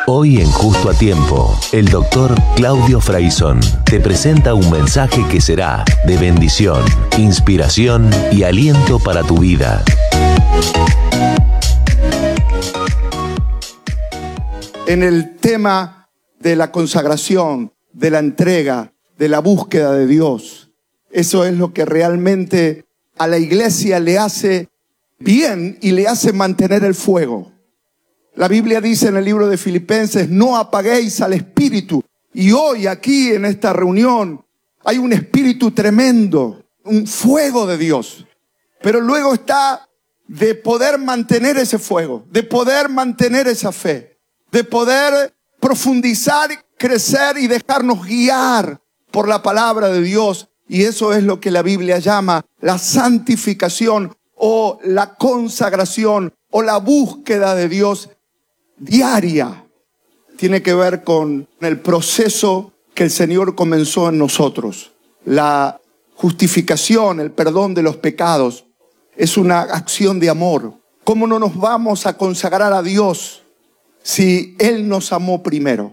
Hoy en Justo a Tiempo, el doctor Claudio Fraizón te presenta un mensaje que será de bendición, inspiración y aliento para tu vida. En el tema de la consagración, de la entrega, de la búsqueda de Dios, eso es lo que realmente a la iglesia le hace bien y le hace mantener el fuego. La Biblia dice en el libro de Filipenses, no apaguéis al espíritu. Y hoy aquí en esta reunión hay un espíritu tremendo, un fuego de Dios. Pero luego está de poder mantener ese fuego, de poder mantener esa fe, de poder profundizar, crecer y dejarnos guiar por la palabra de Dios. Y eso es lo que la Biblia llama la santificación o la consagración o la búsqueda de Dios diaria. Tiene que ver con el proceso que el Señor comenzó en nosotros. La justificación, el perdón de los pecados, es una acción de amor. ¿Cómo no nos vamos a consagrar a Dios si Él nos amó primero?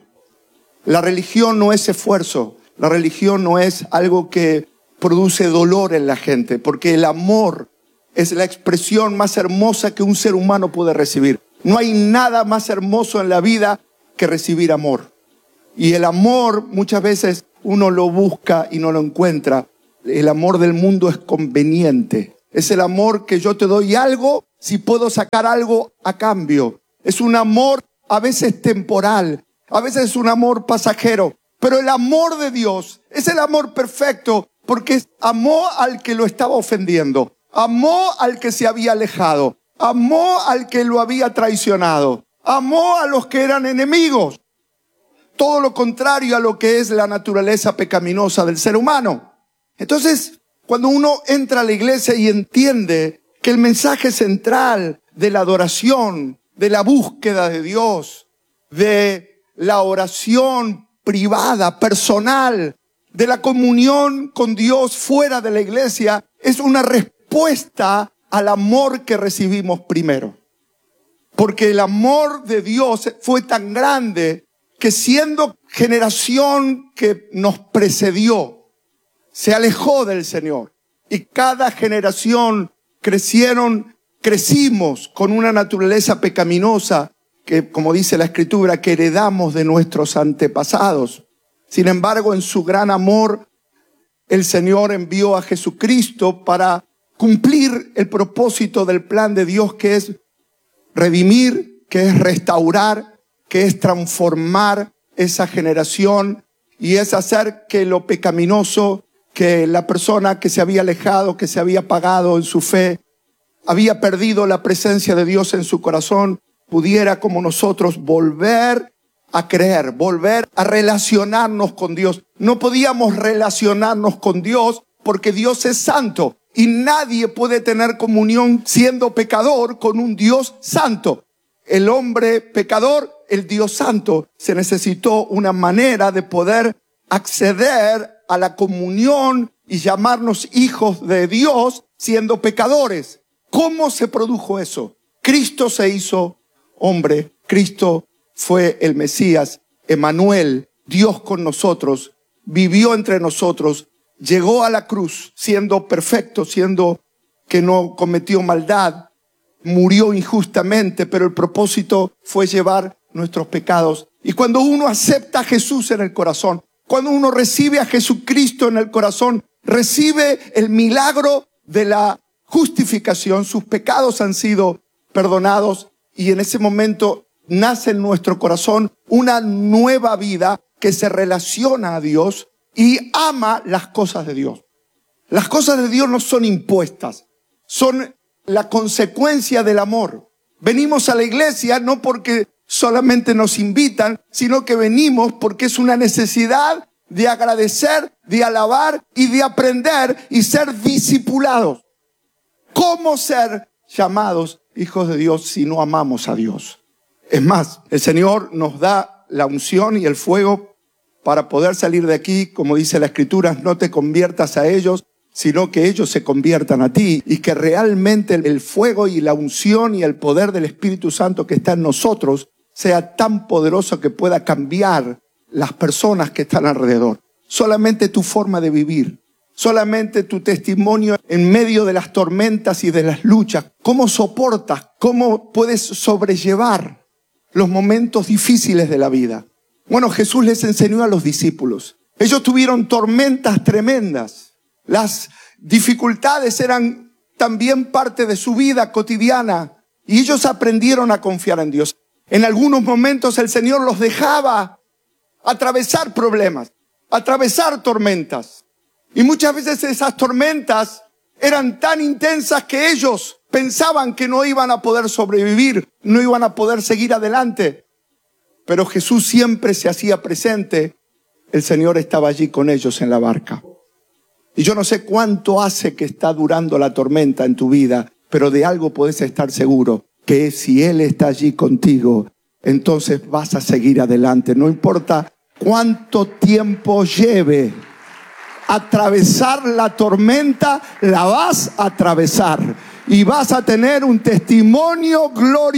La religión no es esfuerzo. La religión no es algo que produce dolor en la gente, porque el amor es la expresión más hermosa que un ser humano puede recibir. No hay nada más hermoso en la vida que recibir amor. Y el amor muchas veces uno lo busca y no lo encuentra. El amor del mundo es conveniente. Es el amor que yo te doy algo si puedo sacar algo a cambio. Es un amor a veces temporal, a veces es un amor pasajero. Pero el amor de Dios es el amor perfecto porque amó al que lo estaba ofendiendo, amó al que se había alejado, amó al que lo había traicionado, amó a los que eran enemigos. Todo lo contrario a lo que es la naturaleza pecaminosa del ser humano. Entonces, cuando uno entra a la iglesia y entiende que el mensaje central de la adoración, de la búsqueda de Dios, de la oración privada, personal, de la comunión con Dios fuera de la iglesia, es una respuesta al amor que recibimos primero. Porque el amor de Dios fue tan grande que siendo generación que nos precedió, se alejó del Señor. Y cada generación crecimos con una naturaleza pecaminosa que, como dice la Escritura, que heredamos de nuestros antepasados. Sin embargo, en su gran amor, el Señor envió a Jesucristo para cumplir el propósito del plan de Dios, que es redimir, que es restaurar, que es transformar esa generación y es hacer que lo pecaminoso, que la persona que se había alejado, que se había apagado en su fe, había perdido la presencia de Dios en su corazón, pudiera como nosotros volver a creer, volver a relacionarnos con Dios. No podíamos relacionarnos con Dios porque Dios es santo. Y nadie puede tener comunión siendo pecador con un Dios santo. El hombre pecador, el Dios santo, se necesitó una manera de poder acceder a la comunión y llamarnos hijos de Dios siendo pecadores. ¿Cómo se produjo eso? Cristo se hizo hombre. Cristo fue el Mesías, Emmanuel, Dios con nosotros, vivió entre nosotros. Llegó a la cruz siendo perfecto, siendo que no cometió maldad, murió injustamente, pero el propósito fue llevar nuestros pecados. Y cuando uno acepta a Jesús en el corazón, cuando uno recibe a Jesucristo en el corazón, recibe el milagro de la justificación, sus pecados han sido perdonados y en ese momento nace en nuestro corazón una nueva vida que se relaciona a Dios y ama las cosas de Dios. Las cosas de Dios no son impuestas, son la consecuencia del amor. Venimos a la iglesia no porque solamente nos invitan, sino que venimos porque es una necesidad de agradecer, de alabar y de aprender y ser discipulados. ¿Cómo ser llamados hijos de Dios si no amamos a Dios? Es más, el Señor nos da la unción y el fuego para poder salir de aquí, como dice la Escritura, no te conviertas a ellos, sino que ellos se conviertan a ti y que realmente el fuego y la unción y el poder del Espíritu Santo que está en nosotros sea tan poderoso que pueda cambiar las personas que están alrededor. Solamente tu forma de vivir, solamente tu testimonio en medio de las tormentas y de las luchas. ¿Cómo soportas? ¿Cómo puedes sobrellevar los momentos difíciles de la vida? Bueno, Jesús les enseñó a los discípulos. Ellos tuvieron tormentas tremendas. Las dificultades eran también parte de su vida cotidiana y ellos aprendieron a confiar en Dios. En algunos momentos el Señor los dejaba atravesar problemas, atravesar tormentas. Y muchas veces esas tormentas eran tan intensas que ellos pensaban que no iban a poder sobrevivir, no iban a poder seguir adelante. Pero Jesús siempre se hacía presente. El Señor estaba allí con ellos en la barca. Y yo no sé cuánto hace que está durando la tormenta en tu vida, pero de algo puedes estar seguro, que si Él está allí contigo, entonces vas a seguir adelante. No importa cuánto tiempo lleve atravesar la tormenta, la vas a atravesar y vas a tener un testimonio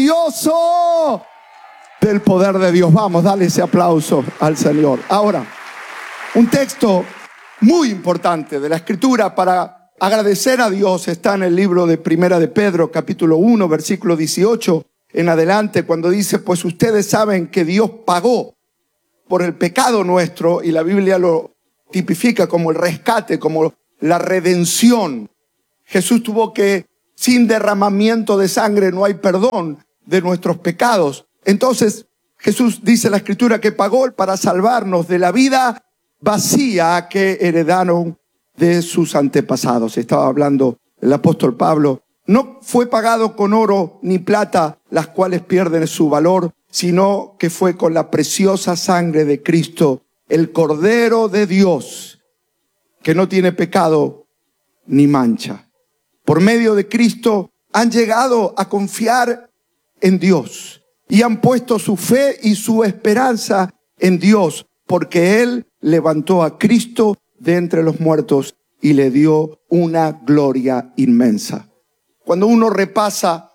glorioso del poder de Dios. Vamos, dale ese aplauso al Señor. Ahora, un texto muy importante de la Escritura para agradecer a Dios está en el libro de Primera de Pedro, capítulo 1, versículo 18 en adelante, cuando dice: pues ustedes saben que Dios pagó por el pecado nuestro, y la Biblia lo tipifica como el rescate, como la redención. Jesús tuvo que, sin derramamiento de sangre no hay perdón de nuestros pecados. Entonces Jesús dice en la Escritura que pagó para salvarnos de la vida vacía que heredaron de sus antepasados. Estaba hablando el apóstol Pablo. No fue pagado con oro ni plata, las cuales pierden su valor, sino que fue con la preciosa sangre de Cristo, el Cordero de Dios, que no tiene pecado ni mancha. Por medio de Cristo han llegado a confiar en Dios y han puesto su fe y su esperanza en Dios, porque Él levantó a Cristo de entre los muertos y le dio una gloria inmensa. Cuando uno repasa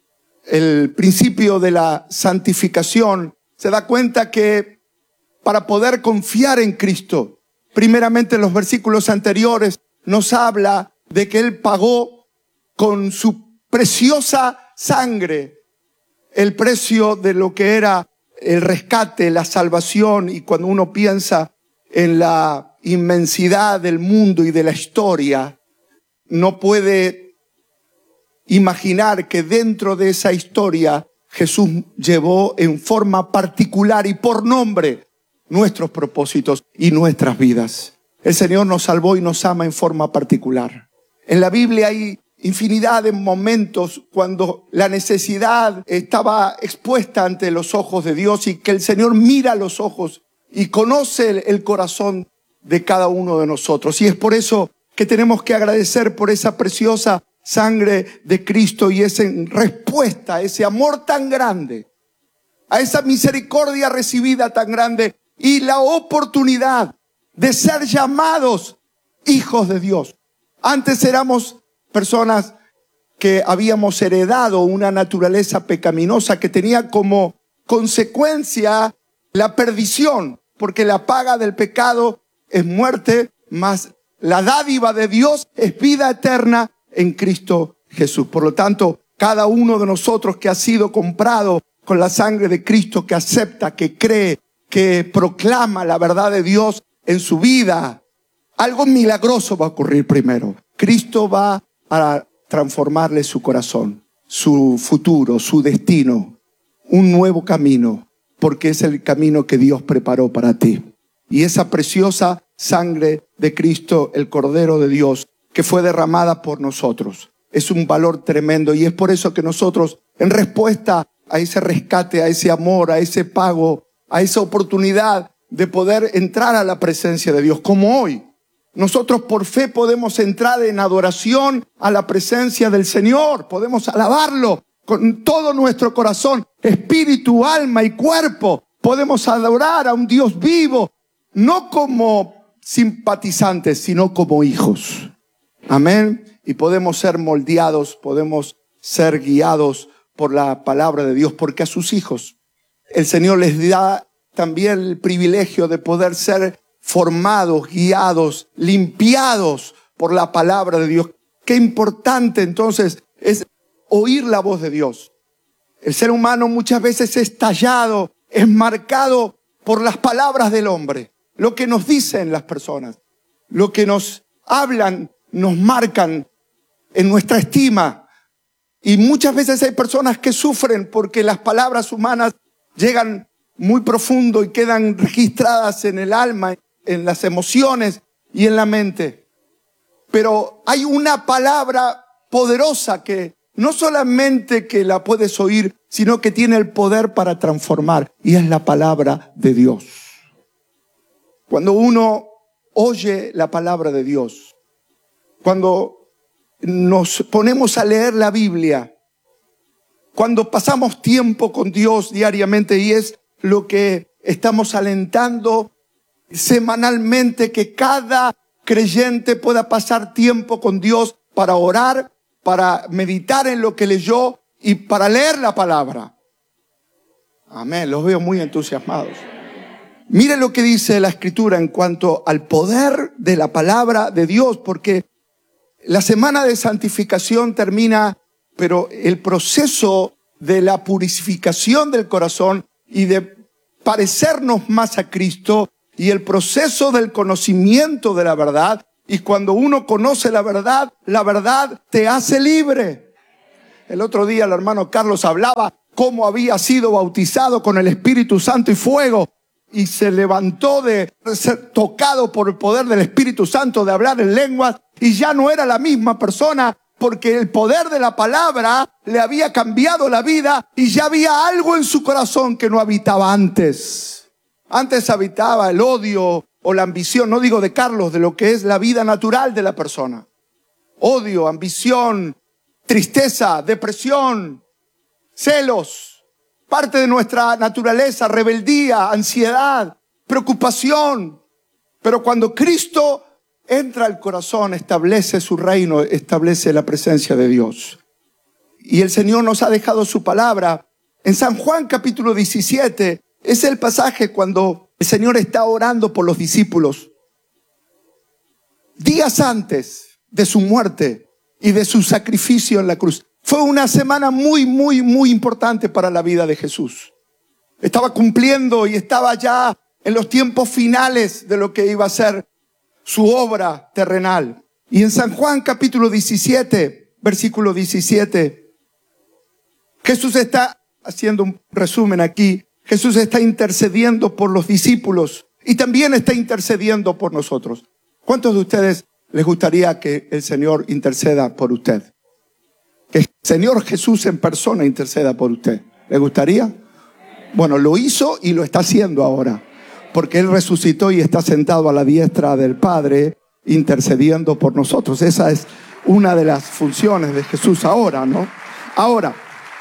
el principio de la santificación, se da cuenta que para poder confiar en Cristo, primeramente en los versículos anteriores nos habla de que Él pagó con su preciosa sangre el precio de lo que era el rescate, la salvación. Y cuando uno piensa en la inmensidad del mundo y de la historia, no puede imaginar que dentro de esa historia Jesús llevó en forma particular y por nombre nuestros propósitos y nuestras vidas. El Señor nos salvó y nos ama en forma particular. En la Biblia hay infinidad de momentos cuando la necesidad estaba expuesta ante los ojos de Dios y que el Señor mira a los ojos y conoce el corazón de cada uno de nosotros. Y es por eso que tenemos que agradecer por esa preciosa sangre de Cristo y esa respuesta, ese amor tan grande, a esa misericordia recibida tan grande y la oportunidad de ser llamados hijos de Dios. Antes éramos personas que habíamos heredado una naturaleza pecaminosa que tenía como consecuencia la perdición, porque la paga del pecado es muerte, mas la dádiva de Dios es vida eterna en Cristo Jesús. Por lo tanto, cada uno de nosotros que ha sido comprado con la sangre de Cristo, que acepta, que cree, que proclama la verdad de Dios en su vida, algo milagroso va a ocurrir primero. Cristo va a transformarle su corazón, su futuro, su destino, un nuevo camino, porque es el camino que Dios preparó para ti. Y esa preciosa sangre de Cristo, el Cordero de Dios, que fue derramada por nosotros, es un valor tremendo. Y es por eso que nosotros, en respuesta a ese rescate, a ese amor, a ese pago, a esa oportunidad de poder entrar a la presencia de Dios, como hoy, nosotros por fe podemos entrar en adoración a la presencia del Señor. Podemos alabarlo con todo nuestro corazón, espíritu, alma y cuerpo. Podemos adorar a un Dios vivo, no como simpatizantes, sino como hijos. Amén. Y podemos ser moldeados, podemos ser guiados por la palabra de Dios, porque a sus hijos el Señor les da también el privilegio de poder ser formados, guiados, limpiados por la palabra de Dios. Qué importante entonces es oír la voz de Dios. El ser humano muchas veces es tallado, es marcado por las palabras del hombre. Lo que nos dicen las personas, lo que nos hablan, nos marcan en nuestra estima. Y muchas veces hay personas que sufren porque las palabras humanas llegan muy profundo y quedan registradas en el alma, en las emociones y en la mente. Pero hay una palabra poderosa que no solamente que la puedes oír, sino que tiene el poder para transformar, y es la palabra de Dios. Cuando uno oye la palabra de Dios, cuando nos ponemos a leer la Biblia, cuando pasamos tiempo con Dios diariamente, y es lo que estamos alentando semanalmente, que cada creyente pueda pasar tiempo con Dios para orar, para meditar en lo que leyó y para leer la palabra. Amén, los veo muy entusiasmados. Mire lo que dice la Escritura en cuanto al poder de la palabra de Dios, porque la semana de santificación termina, pero el proceso de la purificación del corazón y de parecernos más a Cristo, y el proceso del conocimiento de la verdad. Y cuando uno conoce la verdad te hace libre. El otro día el hermano Carlos hablaba cómo había sido bautizado con el Espíritu Santo y fuego, y se levantó de ser tocado por el poder del Espíritu Santo, de hablar en lenguas, y ya no era la misma persona, porque el poder de la palabra le había cambiado la vida, y ya había algo en su corazón que no habitaba antes. Antes habitaba el odio o la ambición, no digo de Carlos, de lo que es la vida natural de la persona. Odio, ambición, tristeza, depresión, celos, parte de nuestra naturaleza, rebeldía, ansiedad, preocupación. Pero cuando Cristo entra al corazón, establece su reino, establece la presencia de Dios. Y el Señor nos ha dejado su palabra. En San Juan capítulo 17, es el pasaje cuando el Señor está orando por los discípulos. Días antes de su muerte y de su sacrificio en la cruz. Fue una semana muy importante para la vida de Jesús. Estaba cumpliendo y estaba ya en los tiempos finales de lo que iba a ser su obra terrenal. Y en San Juan capítulo 17, versículo 17, Jesús está haciendo un resumen aquí. Jesús está intercediendo por los discípulos y también está intercediendo por nosotros. ¿Cuántos de ustedes les gustaría que el Señor interceda por usted? Que el Señor Jesús en persona interceda por usted. ¿Le gustaría? Bueno, lo hizo y lo está haciendo ahora, porque Él resucitó y está sentado a la diestra del Padre intercediendo por nosotros. Esa es una de las funciones de Jesús ahora, ¿no? Ahora,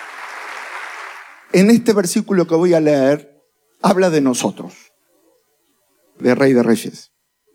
en este versículo que voy a leer, habla de nosotros, de Rey de Reyes.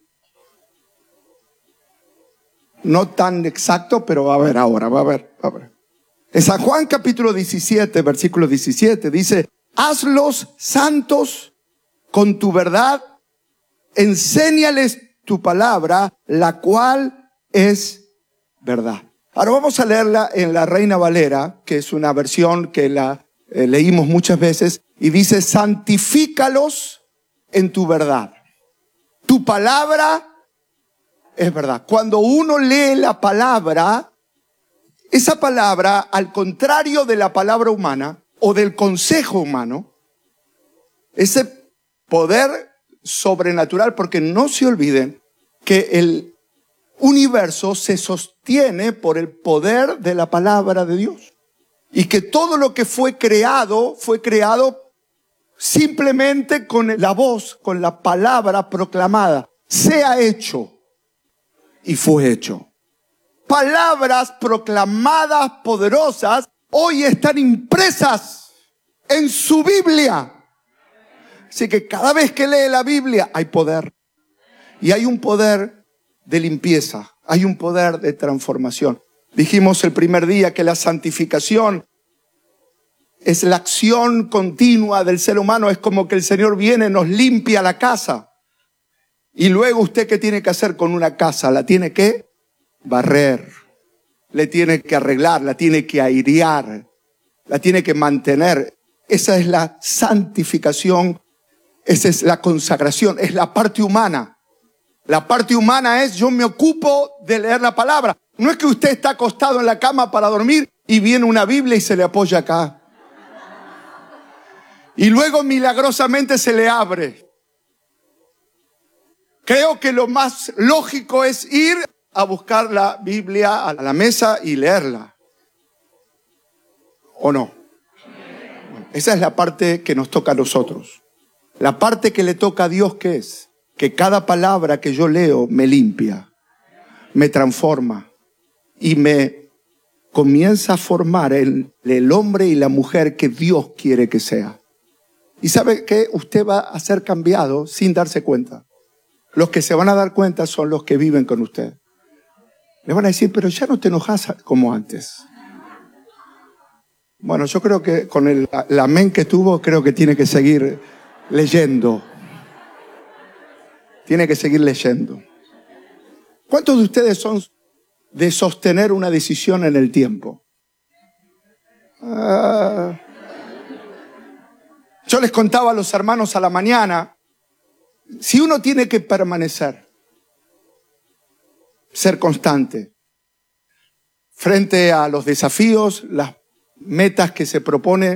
No tan exacto, pero va a ver ahora, va a ver. En San Juan capítulo 17, versículo 17, dice: hazlos santos con tu verdad, enséñales tu palabra, la cual es verdad. Ahora vamos a leerla en la Reina Valera, que es una versión que la leímos muchas veces, y dice: santifícalos en tu verdad. Tu palabra es verdad. Cuando uno lee la palabra, esa palabra, al contrario de la palabra humana o del consejo humano, ese poder sobrenatural, porque no se olviden que el universo se sostiene por el poder de la palabra de Dios. Y que todo lo que fue creado simplemente con la voz, con la palabra proclamada. Sea hecho. Y fue hecho. Palabras proclamadas poderosas hoy están impresas en su Biblia. Así que cada vez que lee la Biblia hay poder. Y hay un poder de limpieza. Hay un poder de transformación. Dijimos el primer día que la santificación es la acción continua del ser humano. Es como que el Señor viene, nos limpia la casa. Y luego usted, ¿qué tiene que hacer con una casa? La tiene que barrer, le tiene que arreglar, la tiene que airear, la tiene que mantener. Esa es la santificación, esa es la consagración, es la parte humana. La parte humana es: yo me ocupo de leer la palabra. No es que usted está acostado en la cama para dormir y viene una Biblia y se le apoya acá. Y luego milagrosamente se le abre. Creo que lo más lógico es ir a buscar la Biblia a la mesa y leerla. ¿O no? Bueno, esa es la parte que nos toca a nosotros. La parte que le toca a Dios, ¿qué es? Que cada palabra que yo leo me limpia, me transforma y me comienza a formar el hombre y la mujer que Dios quiere que sea. Y sabe que usted va a ser cambiado sin darse cuenta. Los que se van a dar cuenta son los que viven con usted. Le van a decir: pero ya no te enojas como antes. Bueno, yo creo que con el amén que tuvo, creo que tiene que seguir leyendo. Tiene que seguir leyendo. ¿Cuántos de ustedes son de sostener una decisión en el tiempo? Yo les contaba a los hermanos a la mañana, si uno tiene que permanecer, ser constante, frente a los desafíos, las metas que se propone